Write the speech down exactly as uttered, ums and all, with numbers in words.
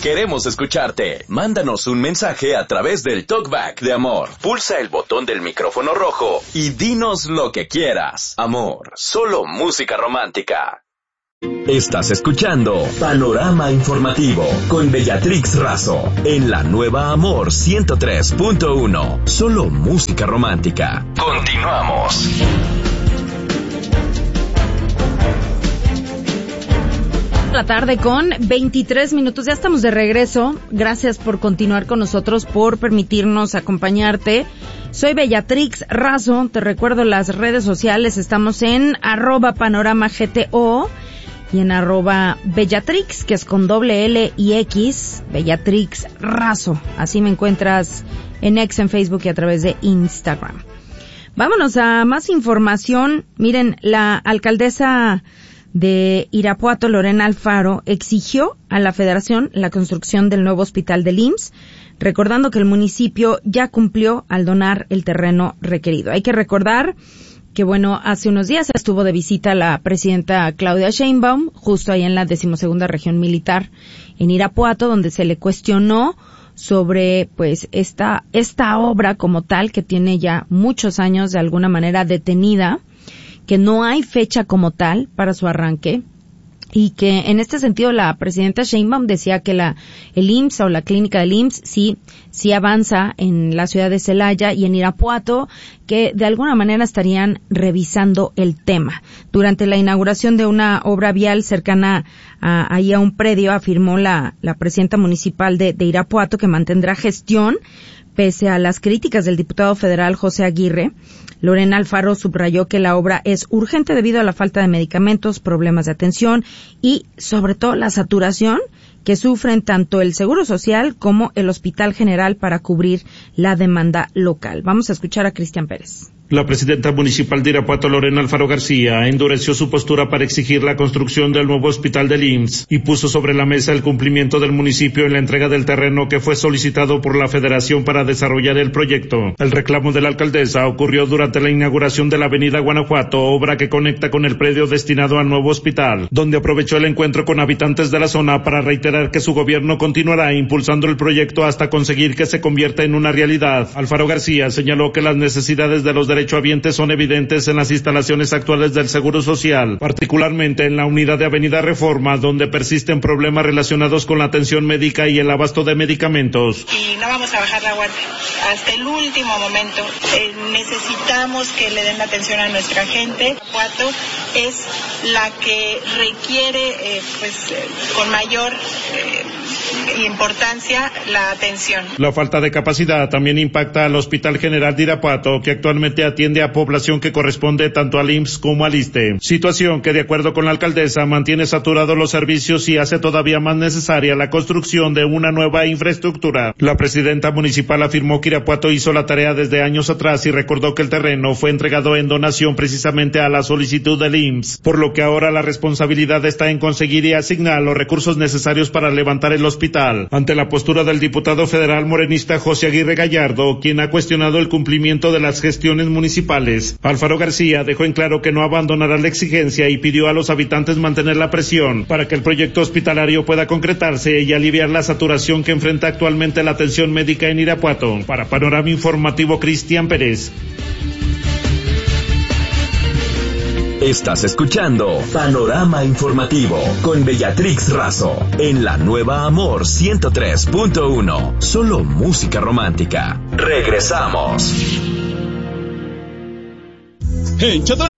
Queremos escucharte. Mándanos un mensaje a través del Talkback de Amor. Pulsa el botón del micrófono rojo y dinos lo que quieras. Amor, solo música romántica. Estás escuchando Panorama Informativo con Bellatrix Razo en la nueva Amor ciento tres punto uno. Solo música romántica. Continuamos. La tarde con veintitrés minutos. Ya estamos de regreso. Gracias por continuar con nosotros, por permitirnos acompañarte. Soy Bellatrix Razo. Te recuerdo las redes sociales. Estamos en arroba panorama gto y en arroba Bellatrix, que es con doble L y X. Bellatrix Razo. Así me encuentras en X, en Facebook y a través de Instagram. Vámonos a más información. Miren, la alcaldesa de Irapuato, Lorena Alfaro, exigió a la Federación la construcción del nuevo hospital del I M S S, recordando que el municipio ya cumplió al donar el terreno requerido. Hay que recordar que, bueno, hace unos días estuvo de visita la presidenta Claudia Sheinbaum, justo ahí en la decimosegunda región militar en Irapuato, donde se le cuestionó sobre, pues, esta, esta obra como tal, que tiene ya muchos años de alguna manera detenida, que no hay fecha como tal para su arranque, y que en este sentido la presidenta Sheinbaum decía que la el I M S S o la clínica del I M S S sí sí avanza en la ciudad de Celaya y en Irapuato, que de alguna manera estarían revisando el tema. Durante la inauguración de una obra vial cercana a, ahí a un predio, afirmó la la presidenta municipal de, de Irapuato que mantendrá gestión pese a las críticas del diputado federal José Aguirre. Lorena Alfaro subrayó que la obra es urgente debido a la falta de medicamentos, problemas de atención y, sobre todo, la saturación que sufren tanto el Seguro Social como el Hospital General para cubrir la demanda local. Vamos a escuchar a Cristian Pérez. La presidenta municipal de Irapuato, Lorena Alfaro García, endureció su postura para exigir la construcción del nuevo hospital del I M S S y puso sobre la mesa el cumplimiento del municipio en la entrega del terreno que fue solicitado por la Federación para desarrollar el proyecto. El reclamo de la alcaldesa ocurrió durante la inauguración de la avenida Guanajuato, obra que conecta con el predio destinado al nuevo hospital, donde aprovechó el encuentro con habitantes de la zona para reiterar que su gobierno continuará impulsando el proyecto hasta conseguir que se convierta en una realidad. Alfaro García señaló que las necesidades de los derechohabientes son evidentes en las instalaciones actuales del Seguro Social, particularmente en la unidad de Avenida Reforma, donde persisten problemas relacionados con la atención médica y el abasto de medicamentos. Y no vamos a bajar la guardia hasta el último momento. Eh, necesitamos que le den la atención a nuestra gente. Irapuato es la que requiere, eh, pues, eh, con mayor eh, importancia la atención. La falta de capacidad también impacta al Hospital General de Irapuato, que actualmente atiende a población que corresponde tanto al I M S S como al ISSSTE. Situación que, de acuerdo con la alcaldesa, mantiene saturados los servicios y hace todavía más necesaria la construcción de una nueva infraestructura. La presidenta municipal afirmó que Irapuato hizo la tarea desde años atrás y recordó que el terreno fue entregado en donación precisamente a la solicitud del I M S S, por lo que ahora la responsabilidad está en conseguir y asignar los recursos necesarios para levantar el hospital. Ante la postura del diputado federal morenista José Aguirre Gallardo, quien ha cuestionado el cumplimiento de las gestiones municipales, Alfaro García dejó en claro que no abandonará la exigencia y pidió a los habitantes mantener la presión para que el proyecto hospitalario pueda concretarse y aliviar la saturación que enfrenta actualmente la atención médica en Irapuato. Para Panorama Informativo, Cristian Pérez. Estás escuchando Panorama Informativo con Bellatrix Razo en la nueva Amor ciento tres punto uno. Solo música romántica. Regresamos. En Chedraui